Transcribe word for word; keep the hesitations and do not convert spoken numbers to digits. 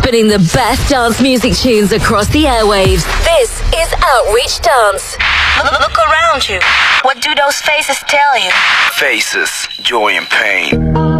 spinning the best dance music tunes across the airwaves. This is Outreach Dance. Look, look around you. What do those faces tell you? Faces, joy and pain.